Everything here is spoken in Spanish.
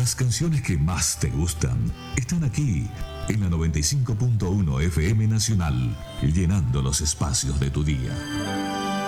Las canciones que más te gustan están aquí, en la 95.1 FM Nacional, llenando los espacios de tu día.